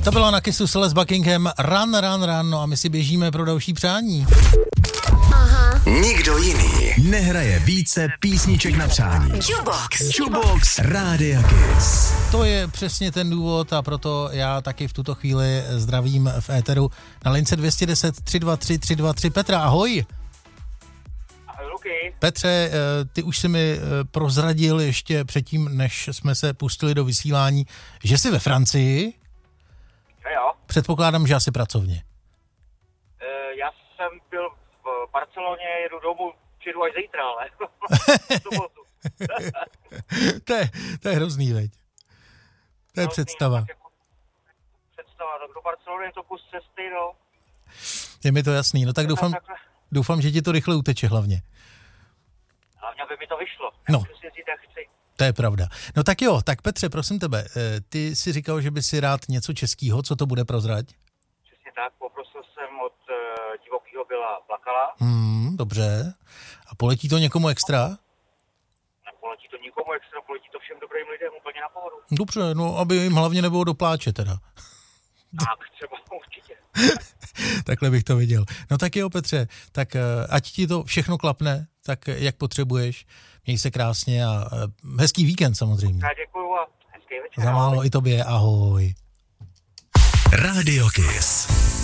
To bylo na Kissu Celeste Buckingham Run, no a my si běžíme pro další přání. Aha. Nikdo jiný nehraje více písniček na přání. Jukebox Rádia Kiss. To je přesně ten důvod a proto já taky v tuto chvíli zdravím v éteru na lince 210 323 323 Petra. Ahoj. Ahoj, Luky. Petře, ty už jsi mi prozradil ještě předtím, než jsme se pustili do vysílání, že jsi ve Francii. Jo. Předpokládám, že asi pracovně. Já jsem byl v Barceloně, jedu domů, přijedu až zítra, ale v sobotu. To je hrozný, veď. To je představa. Představa, tak do Barcelony je to kus cesty, no. Je mi to jasný, no tak doufám, že ti to rychle uteče hlavně. Hlavně by mi to vyšlo. No. Můžu si říct, jak chci. To je pravda. No tak jo, tak Petře, prosím tebe, ty si říkal, že by si rád něco českýho, co to bude, prozrať? Přesně tak, poprosil jsem od divokýho byla Plakala. Dobře. A poletí to někomu extra? Nepoletí to nikomu extra, poletí to všem dobrým lidem úplně na pohodu. Dobře, no aby jim hlavně nebylo do pláče teda. Tak, třeba určitě. Takhle bych to viděl. No tak jo, Petře, tak ať ti to všechno klapne, tak jak potřebuješ. Měj se krásně a hezký víkend samozřejmě. Já děkuju a hezký večer. Za málo i tobě, ahoj. Radio Kiss.